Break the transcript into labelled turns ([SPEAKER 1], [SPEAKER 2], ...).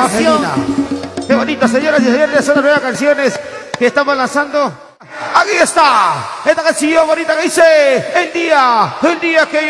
[SPEAKER 1] canción.
[SPEAKER 2] Qué bonita, señoras y señores, son las nuevas canciones que estamos lanzando. Aquí está, esta canción bonita que dice, el día que yo